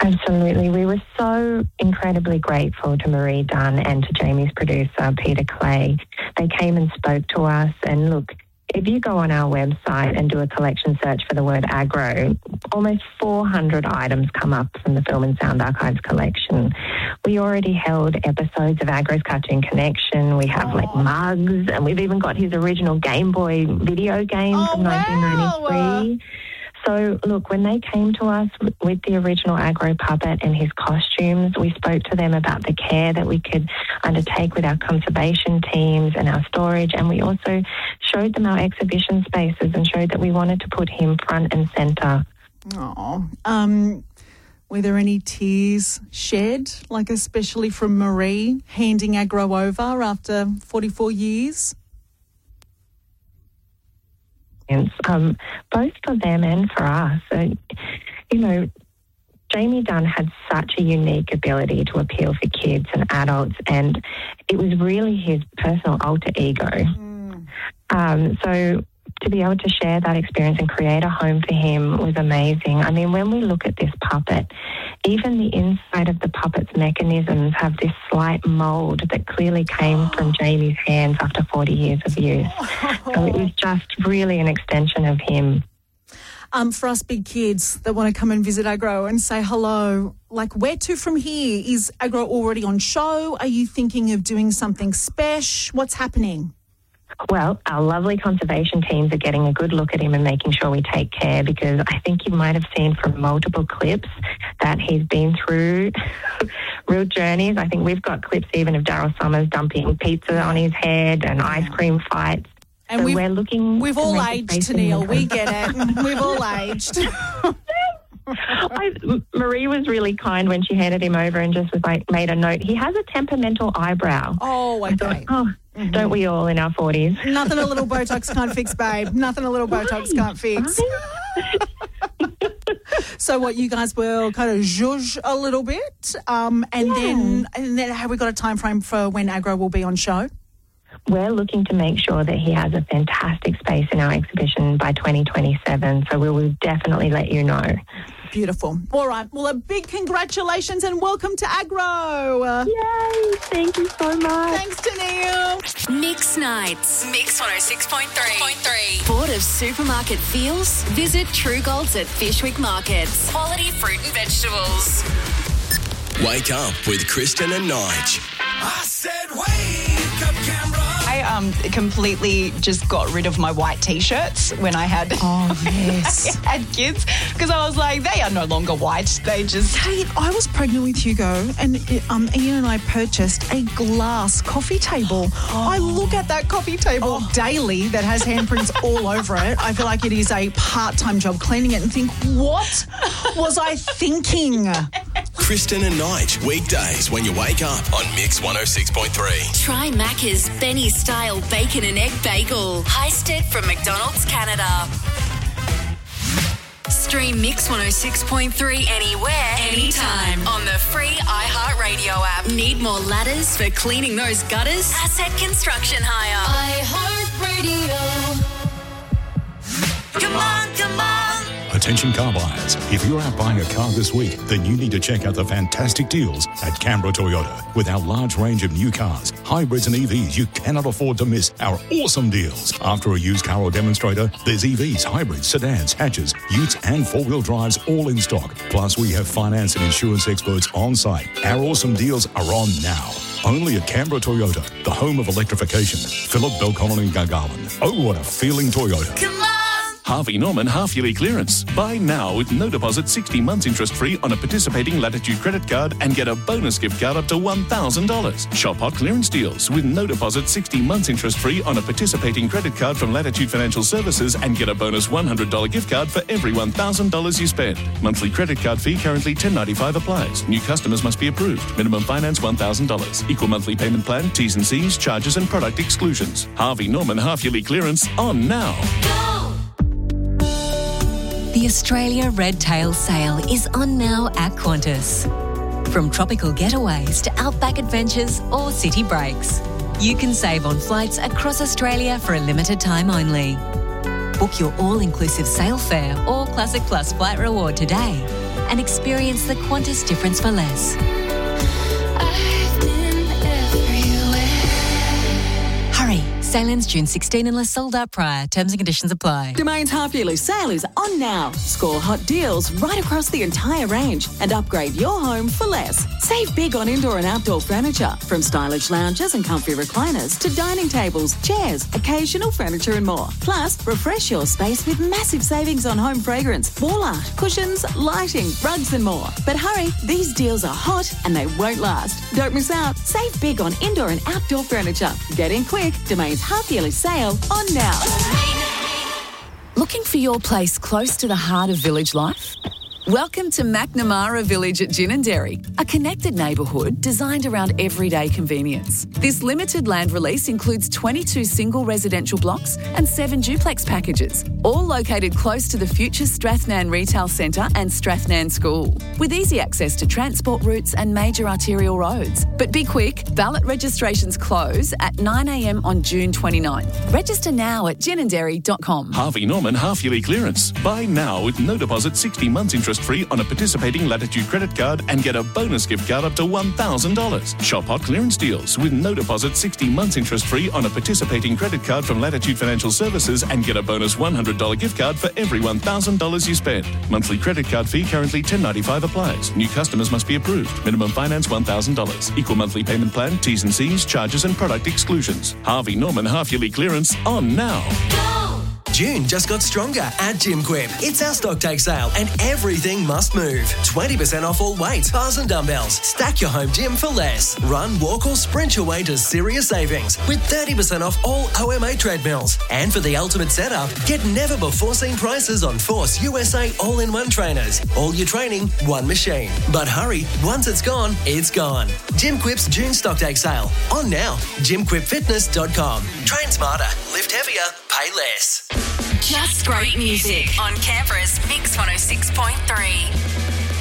Absolutely. We were so incredibly grateful to Marie Dunn and to Jamie's producer, Peter Clay. They came and spoke to us, and look, if you go on our website and do a collection search for the word agro, almost 400 items come up from the Film and Sound Archives collection. We already held episodes of Agro's Cartoon Connection. We have mugs, and we've even got his original Game Boy video game from 1993. So, look, when they came to us with the original Agro puppet and his costumes, we spoke to them about the care that we could undertake with our conservation teams and our storage, and we also showed them our exhibition spaces and showed that we wanted to put him front and centre. Were there any tears shed, like especially from Marie, handing Agro over after 44 years? Both for them and for us. Jamie Dunn had such a unique ability to appeal for kids and adults, and it was really his personal alter ego. So to be able to share that experience and create a home for him was amazing. I mean, when we look at this puppet, even the inside of the puppet's mechanisms have this slight mould that clearly came from Jamie's hands after 40 years of use. So it was just really an extension of him. For us big kids that want to come and visit Agro and say hello, like, where to from here? Is Agro already on show? Are you thinking of doing something special? What's happening? Well, our lovely conservation teams are getting a good look at him and making sure we take care, because I think you might have seen from multiple clips that he's been through real journeys. I think we've got clips even of Daryl Summers dumping pizza on his head and ice cream fights. And so we've all aged, Tennille. We get it. We've all aged. Marie was really kind when she handed him over and just was made a note. He has a temperamental eyebrow. Oh, okay. I thought, don't we all in our 40s? Nothing a little Botox can't fix, babe. Nothing a little Botox can't fix. So what, you guys will kind of zhuzh a little bit, and then have we got a time frame for when Agro will be on show? We're looking to make sure that he has a fantastic space in our exhibition by 2027, so we will definitely let you know. Beautiful. All right. Well, a big congratulations and welcome to Agro. Yay. Thank you so much. Thanks, Tennille. Mix Nights. Mix 106.3. Bored of supermarket feels? Visit True Golds at Fishwick Markets. Quality fruit and vegetables. Wake up with Kristen and Nige. I said wake up, Canberra. I completely just got rid of my white T-shirts when I had, had kids, because I was like, they are no longer white. They just... Hey, I was pregnant with Hugo, and Ian and I purchased a glass coffee table. I look at that coffee table daily that has handprints all over it. I feel like it is a part-time job cleaning it and think, what was I thinking? Kristen and Nige, weekdays when you wake up on Mix 106.3. Try Macca's Benny-style bacon and egg bagel. Heisted from McDonald's, Canada. Stream Mix 106.3 anywhere, anytime on the free iHeartRadio app. Need more ladders for cleaning those gutters? Asset Construction Hire. iHeartRadio. Come on, come on. Attention car buyers, if you're out buying a car this week, then you need to check out the fantastic deals at Canberra Toyota. With our large range of new cars, hybrids and EVs, you cannot afford to miss our awesome deals. After a used car or demonstrator, there's EVs, hybrids, sedans, hatches, utes and four-wheel drives all in stock. Plus, we have finance and insurance experts on site. Our awesome deals are on now. Only at Canberra Toyota, the home of electrification. Phillip, Belconnen and Gargarland. Oh, what a feeling Toyota. Come on. Harvey Norman half-yearly clearance. Buy now with no deposit, 60 months interest-free on a participating Latitude credit card and get a bonus gift card up to $1,000. Shop hot clearance deals with no deposit, 60 months interest-free on a participating credit card from Latitude Financial Services and get a bonus $100 gift card for every $1,000 you spend. Monthly credit card fee currently $10.95 applies. New customers must be approved. Minimum finance $1,000. Equal monthly payment plan, T's and C's, charges and product exclusions. Harvey Norman half-yearly clearance on now. Go! The Australia Red Tail Sale is on now at Qantas. From tropical getaways to outback adventures or city breaks, you can save on flights across Australia for a limited time only. Book your all-inclusive sail fare or Classic Plus flight reward today and experience the Qantas difference for less. Hurry, sale ends June 16 unless sold out prior. Terms and conditions apply. Domain's half-yearly sale is on now. Score hot deals right across the entire range and upgrade your home for less. Save big on indoor and outdoor furniture, from stylish lounges and comfy recliners to dining tables, chairs, occasional furniture and more. Plus, refresh your space with massive savings on home fragrance, wall art, cushions, lighting, rugs and more. But hurry, these deals are hot and they won't last. Don't miss out. Save big on indoor and outdoor furniture. Get in quick. Domain's half-yearly sale on now. Looking for your place close to the heart of village life? Welcome to McNamara Village at Ginninderry, a connected neighbourhood designed around everyday convenience. This limited land release includes 22 single residential blocks and 7 duplex packages, all located close to the future Strathnan Retail Centre and Strathnan School, with easy access to transport routes and major arterial roads. But be quick, ballot registrations close at 9 a.m. on June 29th. Register now at ginninderry.com. Harvey Norman half-yearly clearance. Buy now with no deposit, 60 months interest-free on a participating Latitude credit card and get a bonus gift card up to $1,000. Shop hot clearance deals with no deposit, 60 months interest-free on a participating credit card from Latitude Financial Services and get a bonus $100 gift card for every $1,000 you spend. Monthly credit card fee currently $10.95 applies. New customers must be approved. Minimum finance $1,000. Equal monthly payment plan, T's and C's, charges and product exclusions. Harvey Norman half-yearly clearance on now. June just got stronger at Jim Quip. It's our stock take sale and everything must move. 20% off all weights, bars and dumbbells. Stack your home gym for less. Run, walk or sprint your way to serious savings with 30% off all OMA treadmills. And for the ultimate setup, get never before seen prices on Force USA all-in-one trainers. All your training, one machine. But hurry, once it's gone, it's gone. Jim Quip's June stock take sale. On now, jimquipfitness.com. Train smarter, lift heavier, pay less. Just great music on Canberra's Mix 106.3.